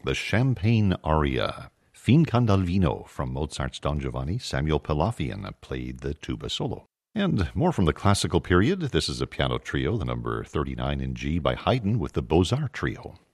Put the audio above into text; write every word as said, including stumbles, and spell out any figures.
the Champagne Aria. Fincan dal Vino from Mozart's Don Giovanni. Samuel Pelafian played the tuba solo. And more from the classical period. This is a piano trio, the number thirty-nine in G by Haydn with the Beaux-Arts Trio.